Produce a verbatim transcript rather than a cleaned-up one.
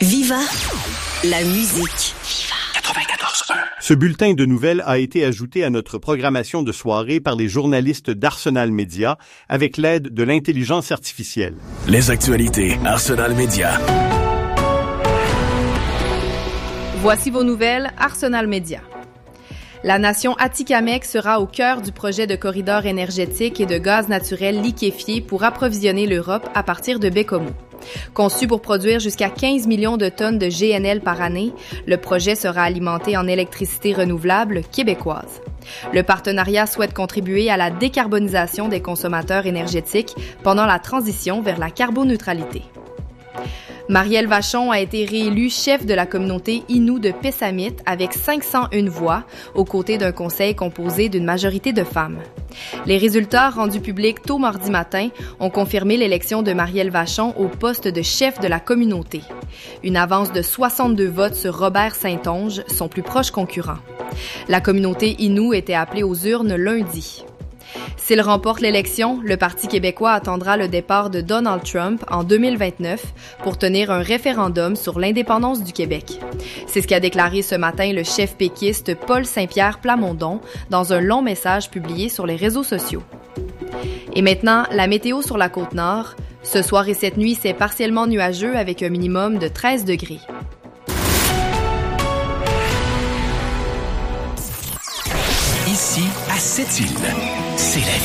Viva la musique. quatre-vingt-quatorze un. Ce bulletin de nouvelles a été ajouté à notre programmation de soirée par les journalistes d'Arsenal Média avec l'aide de l'intelligence artificielle. Les actualités Arsenal Média. Voici vos nouvelles Arsenal Média. La nation Atikamekw sera au cœur du projet de corridor énergétique et de gaz naturel liquéfié pour approvisionner l'Europe à partir de Bécomo. Conçu pour produire jusqu'à quinze millions de tonnes de G N L par année, le projet sera alimenté en électricité renouvelable québécoise. Le partenariat souhaite contribuer à la décarbonisation des consommateurs énergétiques pendant la transition vers la carboneutralité. Marielle Vachon a été réélue chef de la communauté Innu de Pessamit avec cinq cent une voix, aux côtés d'un conseil composé d'une majorité de femmes. Les résultats rendus publics tôt mardi matin ont confirmé l'élection de Marielle Vachon au poste de chef de la communauté. Une avance de soixante-deux votes sur Robert Saint-Onge, son plus proche concurrent. La communauté Innu était appelée aux urnes lundi. S'il remporte l'élection, le Parti québécois attendra le départ de Donald Trump en deux mille vingt-neuf pour tenir un référendum sur l'indépendance du Québec. C'est ce qu'a déclaré ce matin le chef péquiste Paul Saint-Pierre Plamondon dans un long message publié sur les réseaux sociaux. Et maintenant, la météo sur la Côte-Nord. Ce soir et cette nuit, c'est partiellement nuageux avec un minimum de treize degrés. Ici, à Sept-Îles, c'est la